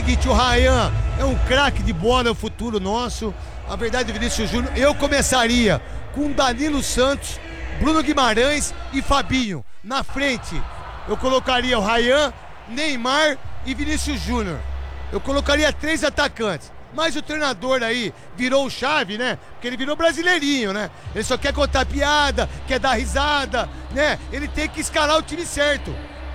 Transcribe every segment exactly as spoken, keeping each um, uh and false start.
seguinte, o Ryan é um craque de bola, é o futuro nosso. A verdade, Vinícius Júnior, eu começaria com Danilo Santos, Bruno Guimarães e Fabinho. Na frente, eu colocaria o Ryan, Neymar e Vinícius Júnior. Eu colocaria três atacantes. Mas o treinador aí virou o chave, né? Porque ele virou brasileirinho, né? Ele só quer contar piada, quer dar risada, né? Ele tem que escalar o time certo.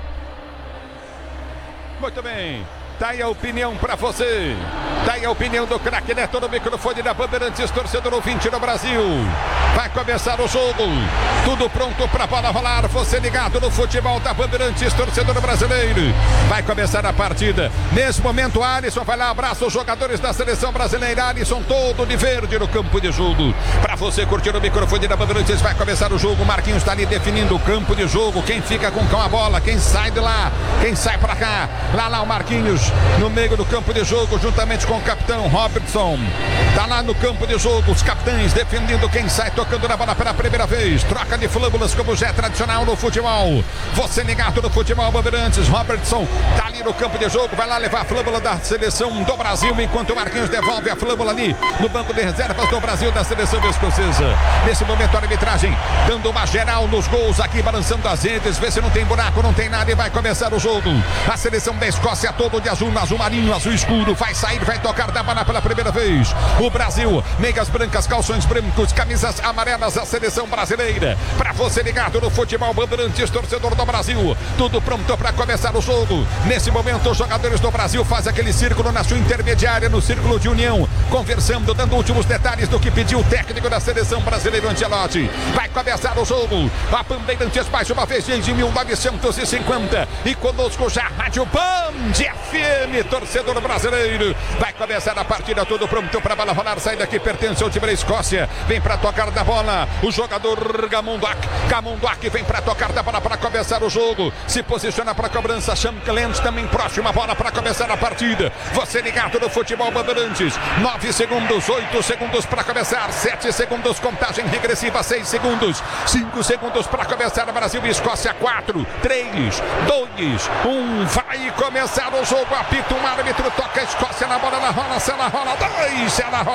Muito bem. Tá aí a opinião pra você. Tá aí a opinião do craque Neto no microfone da Bandeirantes, torcedor ouvinte no Brasil. Vai começar o jogo. Tudo pronto pra bola rolar. Você ligado no futebol da Bandeirantes, torcedor brasileiro. Vai começar a partida. Nesse momento, Alisson vai lá, abraça os jogadores da seleção brasileira. Alisson todo de verde no campo de jogo. Pra você curtir o microfone da Bandeirantes, vai começar o jogo. Marquinhos tá ali definindo o campo de jogo. Quem fica com a bola, quem sai de lá, quem sai pra cá. Lá, lá o Marquinhos no meio do campo de jogo, juntamente com o capitão Robertson. Tá lá no campo de jogo, os capitães defendendo quem sai tocando na bola pela primeira vez. Troca de flâmulas como já é tradicional no futebol. Você ligado no futebol Bandeirantes, Robertson tá ali no campo de jogo, vai lá levar a flâmula da seleção do Brasil, enquanto o Marquinhos devolve a flâmula ali no banco de reservas do Brasil da seleção escocesa. Nesse momento a arbitragem dando uma geral nos gols aqui, balançando as redes, vê se não tem buraco, não tem nada e vai começar o jogo. A seleção da Escócia todo de azul, azul marinho, azul escuro, vai sair, vai tocar da bola pela primeira vez. O Brasil, meias brancas, calções brancos, camisas amarelas, a seleção brasileira. Pra você ligado no futebol Bandeirantes, torcedor do Brasil, tudo pronto pra começar o jogo. Nesse momento, os jogadores do Brasil fazem aquele círculo na sua intermediária, no círculo de união, conversando, dando últimos detalhes do que pediu o técnico da seleção brasileira, Ancelotti. Vai começar o jogo. A Bandeirantes mais uma vez desde mil novecentos e cinquenta. E conosco já Rádio Band F M, torcedor brasileiro. Vai começar a partida, tudo pronto para a bola rolar. Saída que pertence ao time da Escócia. Vem para tocar da bola o jogador Gamunduak. Gamunduak vem para tocar da bola para começar o jogo. Se posiciona para a cobrança. Chamclent também próxima bola para começar a partida. Você ligado no futebol Bandeirantes. nove segundos, oito segundos para começar. sete segundos, contagem regressiva. seis segundos, cinco segundos para começar. Brasil e Escócia. quatro, três, dois, um. Vai começar o jogo. Apita um árbitro, toca a Escócia na bola, ela rola, se ela rola, dois, se ela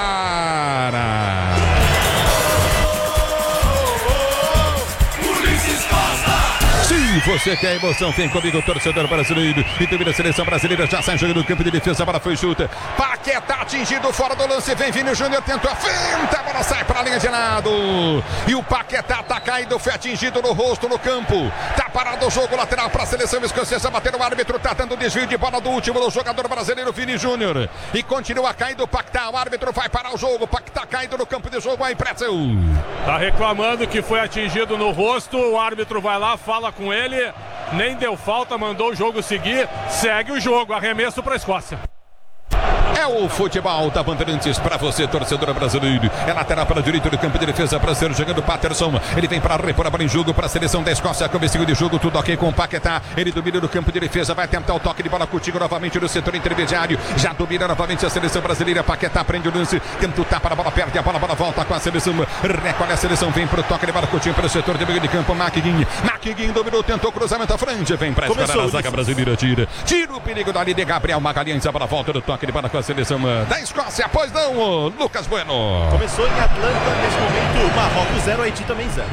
rolar. Se você quer emoção, vem comigo, torcedor brasileiro. E também a seleção brasileira já sai jogando no campo de defesa, a bola foi chuta. Paquetá atingido fora do lance, vem Vini Júnior, tentou a finta, a bola sai para a linha de lado. E o Paquetá tá caído, foi atingido no rosto, no campo. Tá parado o jogo lateral para a seleção escocesa, bateu o árbitro, tá dando desvio de bola do último do jogador brasileiro, Vini Júnior. E continua caindo o Paquetá, o árbitro vai parar o jogo. Paquetá caído no campo de jogo, aí Pretzel. Tá reclamando que foi atingido no rosto, o árbitro vai lá, fala com ele. Nem deu falta, mandou o jogo seguir. Segue o jogo, arremesso para a Escócia. É o futebol da Bandeirantes para você, torcedor brasileiro. É lateral para a direita do campo de defesa para ser jogando Patterson. Ele vem para repor a bola em jogo para a seleção da Escócia. Comecinho de jogo, tudo ok com o Paquetá. Ele domina no campo de defesa, vai tentar o toque de bola contigo novamente no setor intermediário. Já domina novamente a seleção brasileira. Paquetá prende o lance, tenta o tapa, a bola perde a bola, a bola volta com a seleção. Recolhe a seleção, vem para o toque de bola contigo para o setor de meio de campo. Maquiguinho, Maquiguinho dominou, tentou cruzamento à frente. Vem para esperar a zaga brasileira, tira. Tira o perigo dali de Gabriel Magalhães. A bola volta do toque de bola com a seleção da Escócia, pois não, Lucas Bueno. Começou em Atlanta, nesse momento, Marrocos zero, Haiti também zero.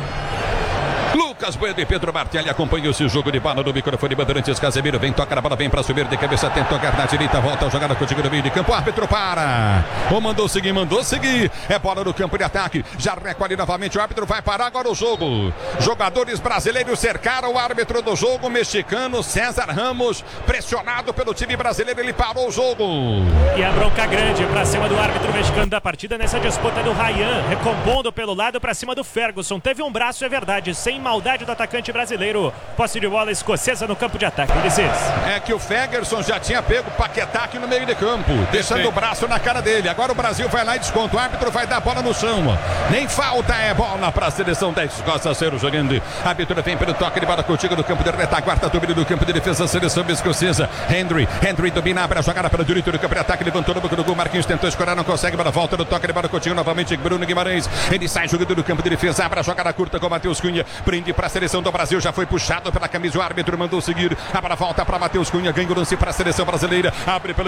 Lucas Bueno e Pedro Martelli acompanham esse jogo de bola no microfone Bandeirantes. Casemiro vem, toca na bola, vem para subir de cabeça, tenta tocar na direita, volta a jogada contigo no meio de campo. O árbitro para. Ou mandou seguir, mandou seguir. É bola no campo de ataque. Já recolhe novamente, o árbitro vai parar agora o jogo. Jogadores brasileiros cercaram o árbitro do jogo, mexicano César Ramos, pressionado pelo time brasileiro, ele parou o jogo. E a bronca grande para cima do árbitro mexicano da partida nessa disputa do Ryan, recompondo pelo lado para cima do Ferguson. Teve um braço, é verdade, sem maldade do atacante brasileiro. Posse de bola escocesa no campo de ataque. Ulisses. É que o Ferguson já tinha pego o Paquetá aqui no meio de campo, deixando o braço na cara dele. Agora o Brasil vai lá e desconta. O árbitro vai dar a bola no chão. Nem falta, é bola para a seleção da Escócia ser jogando. A abertura vem pelo toque de bola contigo no campo de retaguarda, domínio do campo de defesa, seleção escocesa. Henry, Henry domina, abre a jogada para o direito do campo de ataque, levantou no banco do gol. Marquinhos tentou escorar, não consegue, bola volta no toque de bola contigo novamente. Bruno Guimarães, ele sai jogando no campo de defesa, abre a jogada curta com o Matheus Cunha, prende para a seleção do Brasil, já foi puxado pela camisa, o árbitro mandou seguir, a bola volta para Matheus Cunha, ganha o lance para a seleção brasileira, abre pelo